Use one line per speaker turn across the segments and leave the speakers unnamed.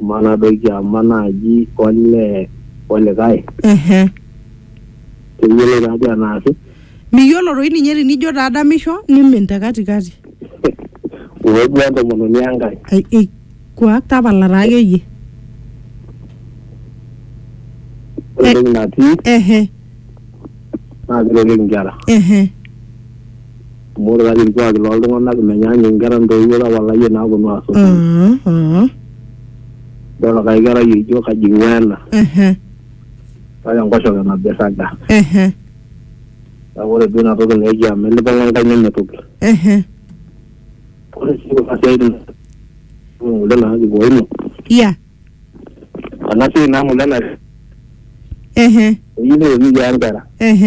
mana doiki amana ji ole kai kiyele aja naasi
miyiolo doi ninye tenijo taadamisho nimin te katikati
uwebu entomononi enkai
kuak tapala taa akeyie
ore entoki natii naa kiroreki inkera amu ore taata irkuaki loltung'anak menyaanyuk inkera ntoiwuo tapalayie naaponu aasotu idol kai kerai ijo kaji ing'ua ena kake enkoshoke nabo irraga kake ore duo ina toki neji amu elipong'a enkaina ina toki ore sii kuna siaitin ng'ole naakipuoino ena siai naa ng'ole eyieu neoki iyiok inkera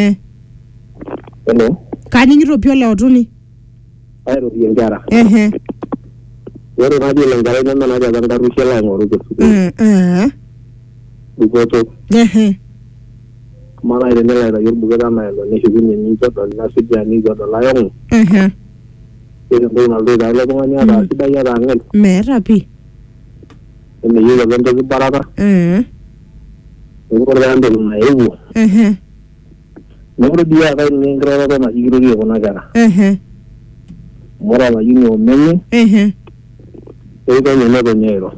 hello
kaaning'ito pii ole otuni
airorie inkera ore naadii ele enkerai nemenari apa enkarushie alo aing'oru tesukuul dupoto amaa naaji tenelo aitayu orbuket enaa ilo neshukunye nicho edol nasujaa nicho edol ayong'u ore entoki nalotu aitayu ilo tung'ani ataa sidai ataa ng'en
meeta pii
emeyieu apa entoki barata neeku ore taa entoki naewuo neeku dii eetae ninye enkiroroto naji kirorie kuna kera amu ore olayioni omenye keitanye netonye airo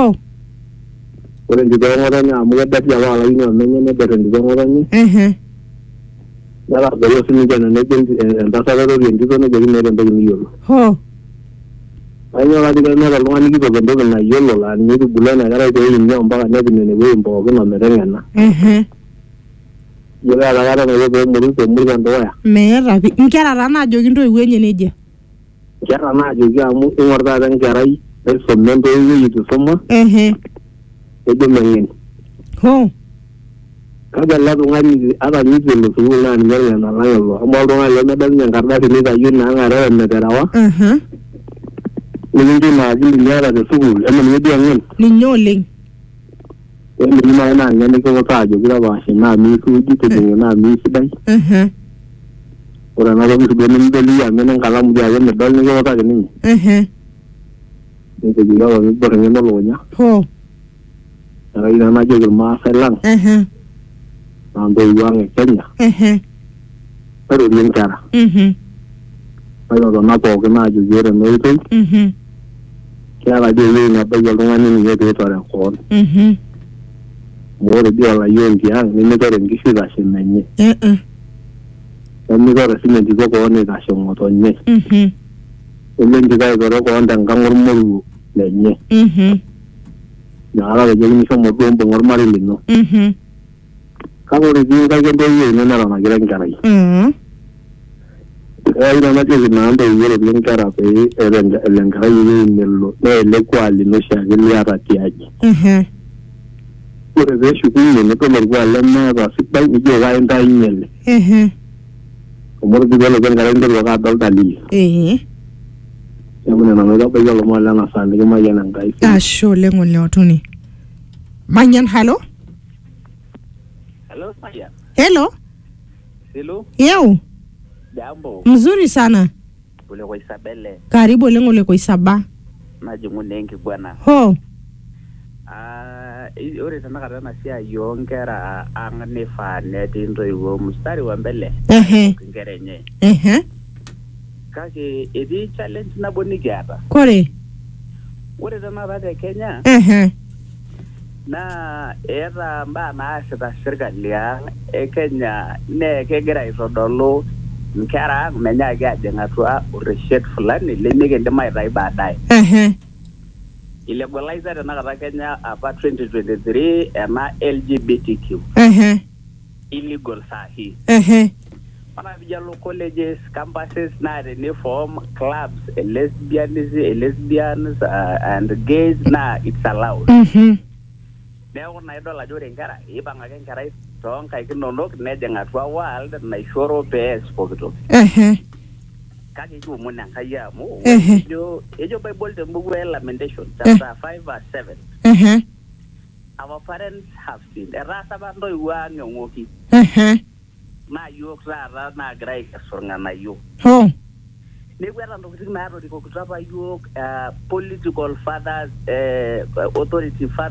ore entito eng'otonye amu kedeti apa olayioni omenye neder entito eng'otonye netagolo sininche tenejo entasat erorie entito nejoki meeta entoki niyiolo kanyoo kati kemeeta oltung'ani kitok entoki nayiolo laa ninye itubulu ena kerai peeini ompaka nepik nene wuejitin pookin ometeng'ena iyiolo eeta kata naiko peemuru temurua endukuya
meeta pii inkera taa naajoki intoiwuo enye nejia
inkera naajoki amu ing'or taata enkerai naisuma entoiwuoi itu isuma kejo meng'en kake ele tung'ani ata nitu elo sukuul naa ninye orng'en alang ilo amu oltung'ani lemedol ninye enkardasi nitayio naa ng'arewa emeterewa nikincho ina akili niata tesukuul eme ninye duo eng'en
ninye oleng
eminim naaji naa ninye nikiutaa ajoki tapaashe naa miisuuji tijing'u naa miisidai ore ena toki duo nimidol iyie amu enkalamu dii ake midol nikiutaki ninye nejoki apa miborr eng'eno lukunya neeku ina najoki irmaasai lang naa ntoiwuo ang' e Kenya mairorie inkera maitotona pookin aajoki ore ena oitoi keeta dii ewueji nebaiki oltung'ani ninye piitore koon amu ore dii olayioni tiang' nimitore nkishu itashe menye nemitore sinye entito koon itashe ng'otonye nelo entito aitore koon tenkang' ormoruo lenye inakata pejokini shomo duo mbung'a ormarei lino kake ore sii nkaik entoiwuoi ino netanakita enkerai ina najoki naa ntoiwuo erorie inkera pee elo enkerai ewueji nelo naa ele kuak lino oshiake liata tiaji ore peeshukunye nidol orkuak lemeeta sidai nijo kaintayunye ele amu ore dii peelotu enkerai ninteru ake adol dalili neeku nena naitabaiki olomoni lena saa nikimayian Enkai
ashe oleng ole otuni Manyan halo
Mayan
hello yeu
jambo
mzuri sana
ule kwa Isabelle
karibu oleng ole Koisaba
najingu nengi bwana ore tanakata ena siai oonkera ang' nifaa netii ntoiwuo mstari wa mbele inkera enye kake etii challenge nabo nikiata
ore
tanakata te Kenya naa eeta mbaa naasita sirkali ang' e Kenya nee kegira aitodolu inkera ang' menyaaki ajing' atua oreshet fulani lemikindim aitayu baadaye ilegalize tanakata Kenya apa 2023 ena LGBTQ illegal sahi Mana vijalo colleges, campuses na they form clubs, lesbians and gays na it's allowed. Neeku na idol ajo ore nkera ibang'aki enkerai toonkaik inonok nejing' atua world naishoro pees pooki toki. Kake kiomon Enkai amu ejo Bible tembuku e Lamentation chapter 5 verse 7. Our parents have sinned. Erasa ba ntoiwuo ang' eng'oki. Na yiok taata naagira aikesu irng'anayio. Neeku eeta ntokitin naatorikokito apa yiok political fathers, authority fathers